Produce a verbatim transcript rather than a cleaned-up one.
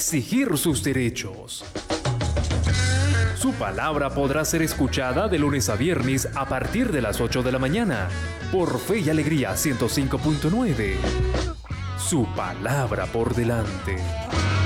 exigir sus derechos. Su palabra podrá ser escuchada de lunes a viernes a partir de las ocho de la mañana por Fe y Alegría ciento cinco punto nueve. Su palabra por delante.